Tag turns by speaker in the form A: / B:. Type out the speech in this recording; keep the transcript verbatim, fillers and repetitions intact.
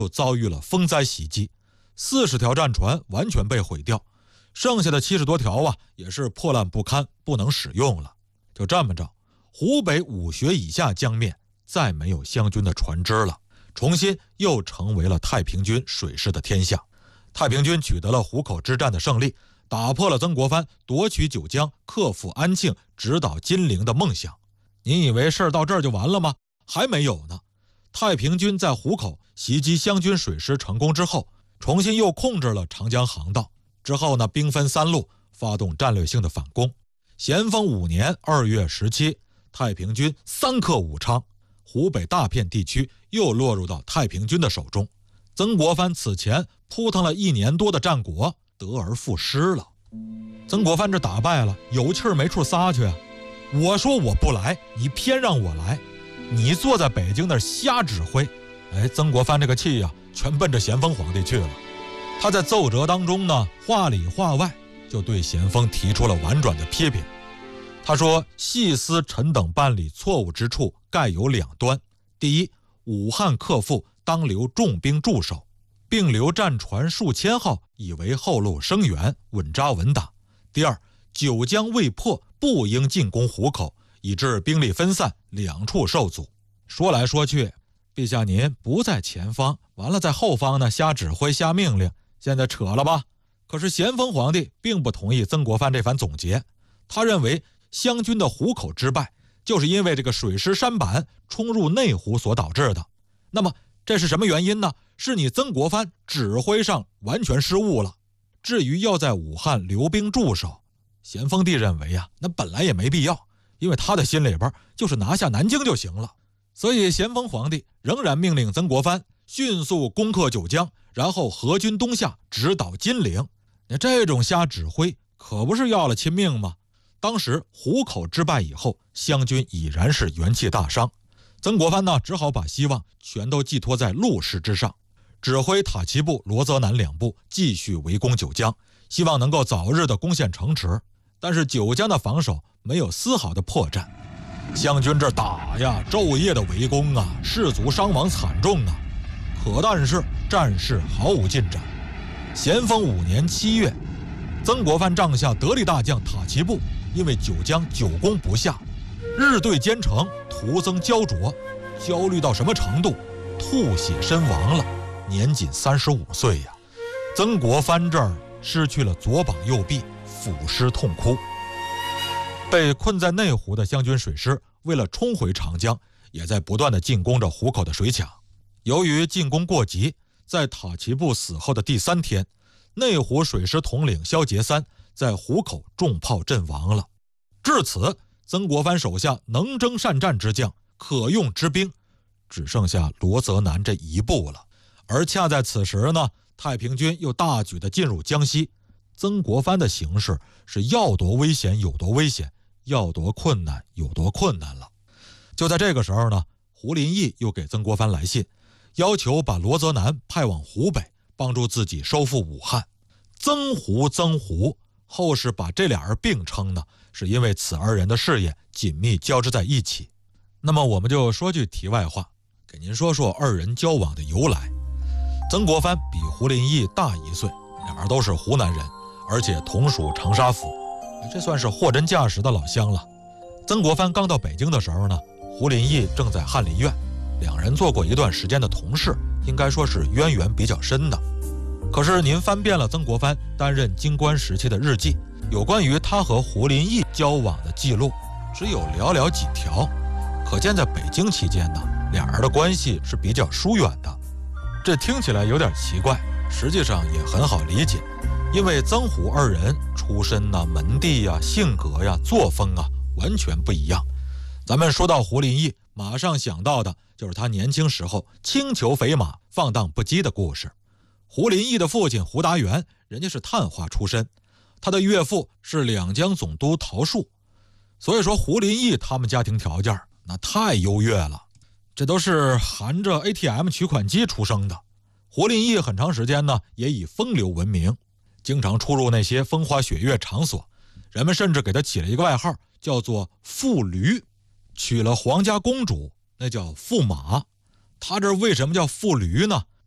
A: 又遭遇了风灾袭击，四十条战船完全被毁掉，剩下的七十多条啊也是破烂不堪，不能使用了。就这么着，湖北武穴以下江面再没有湘军的船只了，重新又成为了太平军水师的天下。太平军取得了湖口之战的胜利，打破了曾国藩夺取九江、克服安庆、直捣金陵的梦想。您以为事儿到这儿就完了吗？还没有呢。太平军在湖口袭击湘军水师成功之后，重新又控制了长江航道。之后呢，兵分三路发动战略性的反攻。咸丰五年二月十七，太平军三克武昌，湖北大片地区又落入到太平军的手中。曾国藩此前扑腾了一年多的战果得而复失了。曾国藩这打败了，有气儿没处撒去啊！我说我不来，你偏让我来，你坐在北京那儿瞎指挥。哎，曾国藩这个气呀、啊，全奔着咸丰皇帝去了。他在奏折当中呢，话里话外就对咸丰提出了婉转的批评。他说：细思臣等办理错误之处，概有两端。第一，武汉克复当留重兵驻守，并留战船数千号，以为后路声援，稳扎稳打。第二，九江未破，不应进攻湖口，以致兵力分散，两处受阻。说来说去，陛下您不在前方，完了在后方呢瞎指挥瞎命令，现在扯了吧？可是咸丰皇帝并不同意曾国藩这番总结，他认为湘军的湖口之败就是因为这个水师舢板冲入内湖所导致的。那么这是什么原因呢？是你曾国藩指挥上完全失误了。至于要在武汉留兵驻守，咸丰帝认为啊，那本来也没必要，因为他的心里边就是拿下南京就行了。所以咸丰皇帝仍然命令曾国藩迅速攻克九江，然后合军东下，直捣金陵。那这种瞎指挥可不是要了亲命吗？当时湖口之败以后，湘军已然是元气大伤，曾国藩呢只好把希望全都寄托在陆师之上，指挥塔奇部、罗泽南两部继续围攻九江，希望能够早日的攻陷城池。但是九江的防守没有丝毫的破绽，湘军这打呀，昼夜的围攻啊，士卒伤亡惨重啊。可但是战事毫无进展。咸丰五年七月，曾国藩帐下得力大将塔奇部因为九江久攻不下，日对兼程，徒增焦灼，焦虑到什么程度？吐血身亡了，年仅三十五岁呀。曾国藩这儿失去了左膀右臂，俯尸痛哭。被困在内湖的湘军水师为了冲回长江，也在不断地进攻着湖口的水墙。由于进攻过急，在塔奇部死后的第三天，内湖水师统领萧节三在湖口中炮阵亡了。至此，曾国藩手下能征善战之将，可用之兵，只剩下罗泽南这一部了。而恰在此时呢，太平军又大举地进入江西，曾国藩的形势是要多危险有多危险，要多困难有多困难了。就在这个时候呢，胡林翼又给曾国藩来信，要求把罗泽南派往湖北，帮助自己收复武汉。曾胡曾胡，后世把这俩人并称呢，是因为此二人的事业紧密交织在一起。那么我们就说句题外话，给您说说二人交往的由来。曾国藩比胡林翼大一岁，俩人都是湖南人，而且同属长沙府，这算是货真价实的老乡了。曾国藩刚到北京的时候呢，胡林翼正在翰林院，两人做过一段时间的同事，应该说是渊源比较深的。可是您翻遍了曾国藩担任京官时期的日记，有关于他和胡林翼交往的记录只有寥寥几条，可见在北京期间呢，俩人的关系是比较疏远的。这听起来有点奇怪，实际上也很好理解，因为曾胡二人出身呐、门第呀、性格呀、作风啊完全不一样。咱们说到胡林翼，马上想到的就是他年轻时候轻裘肥马、放荡不羁的故事。胡林翼的父亲胡达元，人家是探花出身，他的岳父是两江总督陶树，所以说胡林翼他们家庭条件那太优越了，这都是含着 A T M 取款机出生的。胡林翼很长时间呢也以风流闻名，经常出入那些风花雪月场所，人们甚至给他起了一个外号，叫做驸驴。娶了皇家公主，那叫驸马。他这为什么叫驸驴呢？